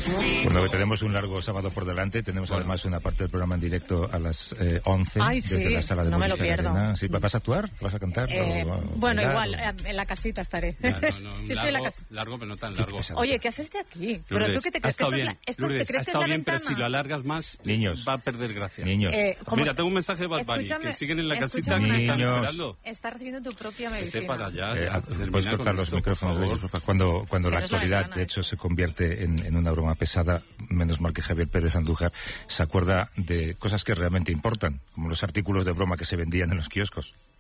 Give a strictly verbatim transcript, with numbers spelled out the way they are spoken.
Bueno, que tenemos un largo sábado por delante. Tenemos bueno. además una parte del programa en directo a las eh, once. Ay, desde sí, la sala de no me lo pierdo. Arena. ¿Sí, ¿Vas a actuar? ¿Vas a cantar? Eh, o, o, bueno, bailar, igual, o... en la casita estaré. No, no, no, sí, largo, en la casa. largo, pero no tan largo. Oye, ¿qué haces de aquí? Lourdes, ¿Pero tú qué te crees? Ha estado que esto bien, es la, esto Lourdes, te crees ha que es estado la bien, ventana? pero si lo alargas más, niños, va a perder gracia. Niños. Eh, Mira, tengo un mensaje de Bad Bunny, que siguen en la casita que me están esperando. Estás recibiendo tu propia medicina. Vete para allá. Eh, Ya, puedes cortar los esto, micrófonos de ellos, cuando, cuando la Pero es la actualidad, ventana, de ¿eh? hecho, se convierte en, en una broma pesada. Menos mal que Javier Pérez Andújar se acuerda de cosas que realmente importan, como los artículos de broma que se vendían en los kioscos.